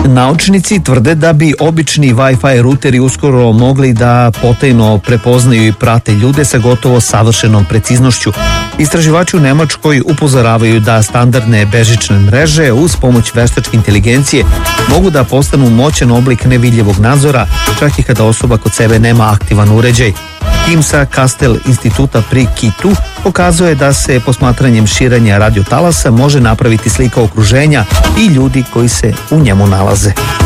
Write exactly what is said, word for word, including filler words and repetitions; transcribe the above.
Naučnici tvrde da bi obični Wi-Fi ruteri uskoro mogli da potajno prepoznaju i prate ljude sa gotovo savršenom preciznošću. Istraživači u Nemačkoj upozoravaju da standardne bežične mreže uz pomoć veštačke inteligencije mogu da postanu moćan oblik nevidljivog nadzora, čak i kada osoba kod sebe nema aktivan uređaj. Tim sa Kastel instituta pri Kitu pokazuje da se posmatranjem širenja radiotalasa može napraviti slika okruženja i ljudi koji se u njemu nalaze.